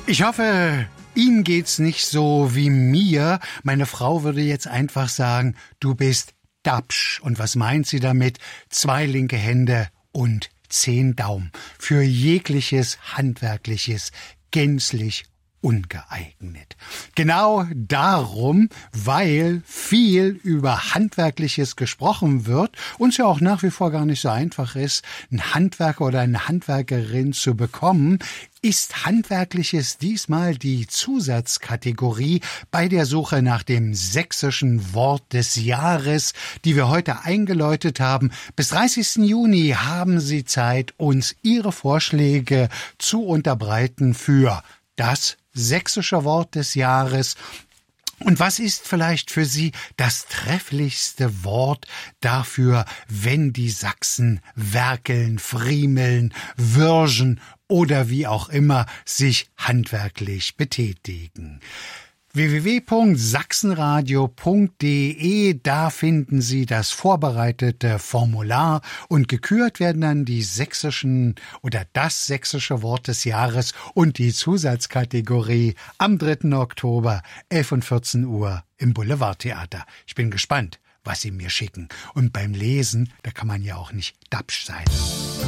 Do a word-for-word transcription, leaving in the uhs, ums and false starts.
Ich hoffe, Ihnen geht's nicht so wie mir. Meine Frau würde jetzt einfach sagen, du bist dapsch. Und was meint sie damit? Zwei linke Hände und zehn Daumen. Für jegliches Handwerkliches gänzlich ungeeignet. Genau darum, weil viel über Handwerkliches gesprochen wird und es ja auch nach wie vor gar nicht so einfach ist, einen Handwerker oder eine Handwerkerin zu bekommen, ist Handwerkliches diesmal die Zusatzkategorie bei der Suche nach dem sächsischen Wort des Jahres, die wir heute eingeläutet haben. Bis dreißigsten Juni haben Sie Zeit, uns Ihre Vorschläge zu unterbreiten für das sächsische Wort des Jahres. Und was ist vielleicht für Sie das trefflichste Wort dafür, wenn die Sachsen werkeln, friemeln, würgen oder wie auch immer sich handwerklich betätigen? w w w punkt sachsenradio punkt d e, da finden Sie das vorbereitete Formular und gekürt werden dann die sächsischen oder das sächsische Wort des Jahres und die Zusatzkategorie am dritten Oktober, elf und vierzehn Uhr im Boulevardtheater. Ich bin gespannt, was Sie mir schicken. Und beim Lesen, da kann man ja auch nicht dapsch sein.